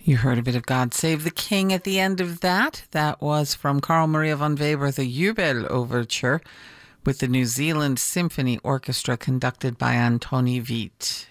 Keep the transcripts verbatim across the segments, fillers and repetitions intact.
You heard a bit of God Save the King at the end of that. That was from Carl Maria von Weber, the Jubel Overture, with the New Zealand Symphony Orchestra conducted by Antoni Wiet.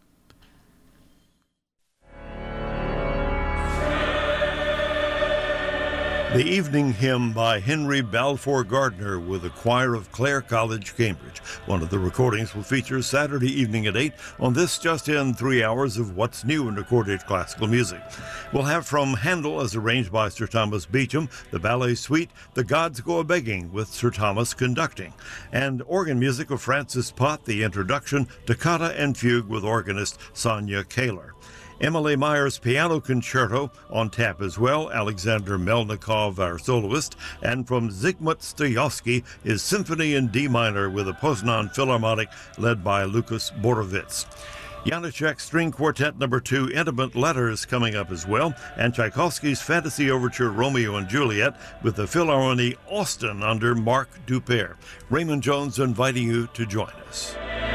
The Evening Hymn by Henry Balfour Gardner with the choir of Clare College, Cambridge. One of the recordings will feature Saturday evening at eight on this just in three hours of what's new in recorded classical music. We'll have from Handel, as arranged by Sir Thomas Beecham, the ballet suite The Gods Go A-Begging with Sir Thomas conducting, and organ music of Francis Pott, the introduction, Toccata and Fugue with organist Sonia Kaler. Emily Meyer's Piano Concerto on tap as well, Alexander Melnikov, our soloist, and from Zygmunt Stojowski, his Symphony in D minor with the Poznan Philharmonic led by Lukas Borovitz. Janacek String Quartet number two, Intimate Letters, coming up as well, and Tchaikovsky's Fantasy Overture Romeo and Juliet with the Philharmonie Austin under Marc Duper. Raymond Jones inviting you to join us.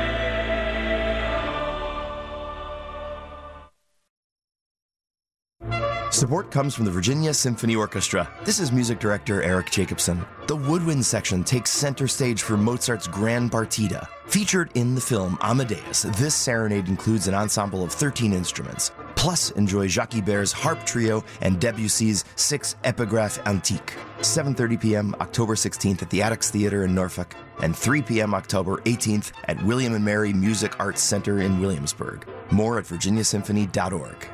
Support comes from the Virginia Symphony Orchestra. This is music director Eric Jacobson. The woodwind section takes center stage for Mozart's Grand Partita. Featured in the film Amadeus, this serenade includes an ensemble of thirteen instruments. Plus, enjoy Jacques Ibert's Harp Trio and Debussy's Six Epigraphes Antiques. seven thirty p.m. October sixteenth at the Attucks Theatre in Norfolk, and three p.m. October eighteenth at William and Mary Music Arts Center in Williamsburg. More at virginia symphony dot org.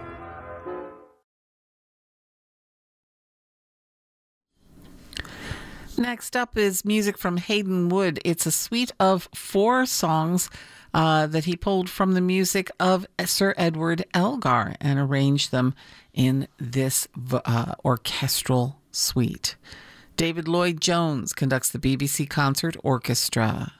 Next up is music from Hayden Wood. It's a suite of four songs uh, that he pulled from the music of Sir Edward Elgar and arranged them in this uh, orchestral suite. David Lloyd Jones conducts the B B C Concert Orchestra.